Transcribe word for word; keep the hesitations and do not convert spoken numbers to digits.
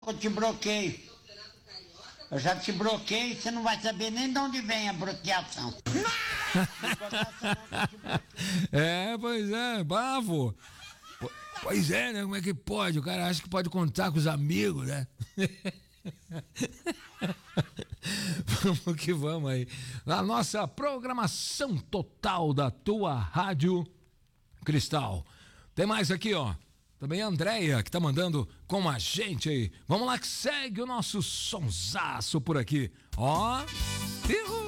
eu te bloqueio. Eu já te bloqueei, você não vai saber nem de onde vem a bloqueação. É, pois é, bavo. Pois é, né? Como é que pode? O cara acha que pode contar com os amigos, né? Vamos que vamos aí. Na nossa programação total da tua Rádio Cristal. Tem mais aqui, ó. Também a Andréia, que tá mandando com a gente aí. Vamos lá que segue o nosso sonsaço por aqui. Ó. Ihu!